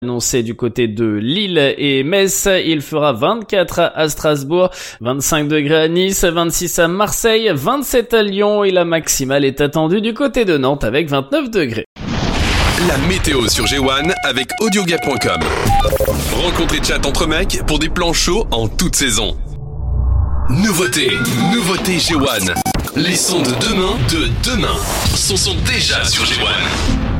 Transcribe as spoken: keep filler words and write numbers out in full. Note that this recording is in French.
Annoncé du côté de Lille et Metz, il fera vingt-quatre à Strasbourg, vingt-cinq degrés à Nice, vingt-six à Marseille, vingt-sept à Lyon et la maximale est attendue du côté de Nantes avec vingt-neuf degrés. La météo sur G un avec audioguet point com. Rencontre et chat entre mecs pour des plans chauds en toute saison. Nouveauté, nouveauté G un. Les sons de demain, de demain, sont, sont déjà sur G un.